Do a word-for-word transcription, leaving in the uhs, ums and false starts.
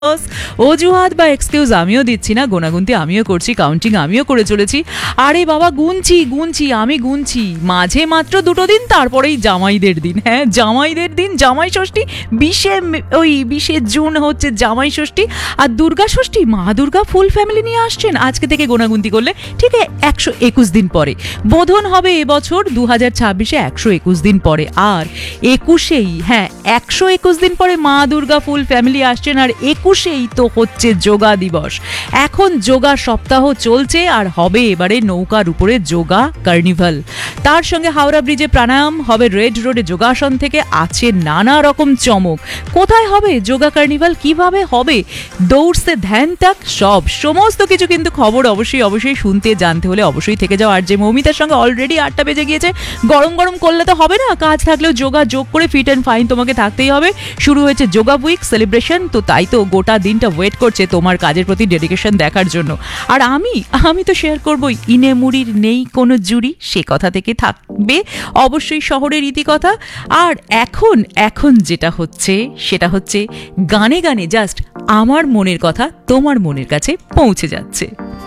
অজুহাত বা এক্সকিউজ আমিও দিচ্ছি না, গোনাগুনতি আমিও করছি, কাউন্টিং আমিও করে চলেছি। আরে বাবা গুনছি গুনছি আমি গুনছি, মাঝে মাত্র দুটো দিন, তারপরেই জামাইদের দিন। হ্যাঁ জামাইদের দিন, জামাই ষষ্ঠী বিশে ওই বিশে জুন হচ্ছে জামাই ষষ্ঠী, আর দুর্গা ষষ্ঠী মা দুর্গা ফুল ফ্যামিলি নিয়ে আসছেন আজকে থেকে গোনাগুনতি করলে ঠিক একশো একুশ দিন পরে বোধন হবে এবছর দু হাজার ছাব্বিশে একশো একুশ দিন পরে। আর একুশেই হ্যাঁ একশো একুশ দিন পরে মা দুর্গা ফুল ফ্যামিলি আসছেন, আর একুশেই তো হচ্ছে যোগা দিবস। এখন যোগা সপ্তাহ চলছে আর হবে এবারে নৌকার উপরে যোগা কার্নিভাল। তার সঙ্গে হাওড়া ব্রিজে প্রাণায়াম হবে, রেড রোডে যোগাসন থেকে আছে নানা রকম চমক। কোথায় হবে যোগা কার্নিভাল, কিভাবে হবে, দৌড়সে ধ্যান তাক সব সমস্ত কিছু কিন্তু খবর অবশ্যই অবশ্যই শুনতে জানতে হলে অবশ্যই থেকে যাও। আর যে মৌমিতার সঙ্গে অলরেডি আটটা বেজে গিয়েছে, গরম গরম করলে তো হবে না, কাজ থাকলেও যোগা যোগ করে ফিট অ্যান্ড ফাইন তোমাকে থাকতেই হবে। শুরু হয়েছে যোগা উইক সেলিব্রেশন, তো তাই তো গোটা দিনটা ওয়েট করছে তোমার কাজের প্রতি ডেডিকেশন দেখার জন্য। আর আমি আমি তো শেয়ার করবোই, ইনে মুড়ির নেই কোনো জুড়ি, সে কথা থেকে থাকবে অবশ্যই শহরের ইতিকথা। আর এখন এখন যেটা হচ্ছে সেটা হচ্ছে গানে গানে জাস্ট আমার মনের কথা তোমার মনের কাছে পৌঁছে যাচ্ছে।